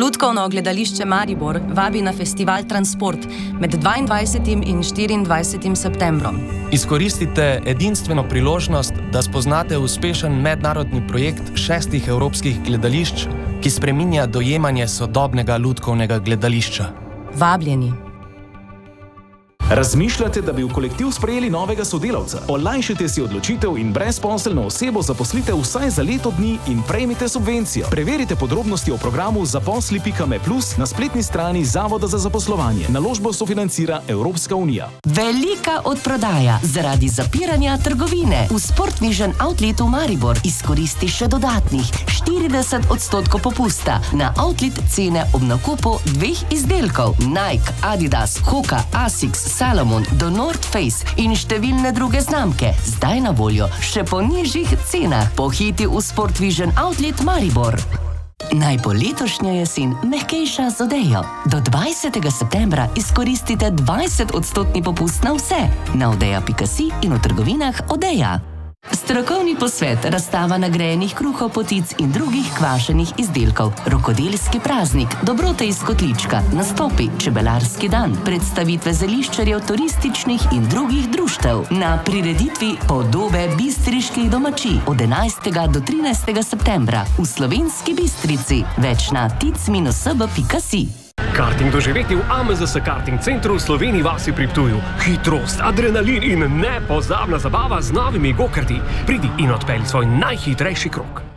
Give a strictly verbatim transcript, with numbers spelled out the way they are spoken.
Lutkovno gledališče Maribor vabi na festival Transport med dvaindvajsetim in štiriindvajsetim septembrom. Izkoristite edinstveno priložnost, da spoznate uspešen mednarodni projekt šestih evropskih gledališč, ki spreminja dojemanje sodobnega lutkovnega gledališča. Vabljeni. Razmišljate, da bi v kolektiv sprejeli novega sodelavca? Olajšajte si odločitev in brezposelno osebo zaposlite vsaj za leto dni in prejmite subvencijo. Preverite podrobnosti o programu zaposli pika me plus na spletni strani Zavoda za zaposlovanje. Naložbo sofinancira Evropska unija. Velika odprodaja zaradi zapiranja trgovine. V Sportvision outletu Maribor izkoristi še dodatnih štirideset odstotkov popusta na outlet cene ob nakupu dveh izdelkov. Nike, Adidas, Hoka, Asics, Salomon, do North Face in številne druge znamke. Zdaj na voljo še po nižjih cenah. Pohiti v Sportvision outlet Maribor. Naj bo letošnja jesen mehkejša z Odejo. Do dvajsetega septembra izkoristite dvajset odstotni popust na vse. Na odeja pika si in v trgovinah Odeja. Strokovni posvet, razstava nagrajenih kruhov, potic in drugih kvašenih izdelkov, rokodelski praznik, dobrote iz kotlička, nastopi, čebelarski dan, predstavitve zeliščarjev, turističnih in drugih društev. Na prireditvi Podobe bistriških domačij od enajstega do trinajstega septembra v Slovenski Bistrici. Več na tic minus s b pika si. Karting doživeti v A M Z S Karting Centru v Sloveniji vasi pri Ptuju. Hitrost, adrenalin in nepozabna zabava z novimi go-karti. Pridi in odpelji svoj najhitrejši krog.